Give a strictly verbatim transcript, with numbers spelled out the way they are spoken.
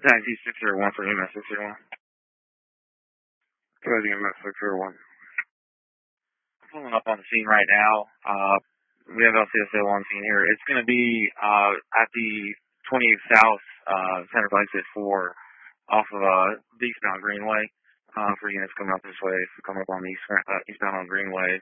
Taxi six zero one for E M S six zero one. Go ahead, E M S six zero one. I'm pulling up on the scene right now. Uh, we have L C S O on scene here. It's going to be uh, at the twenty-eighth South uh, Center Exit four off of uh, the eastbound Greenway uh, for units coming up this way. So coming up on the east, uh, eastbound on Greenway.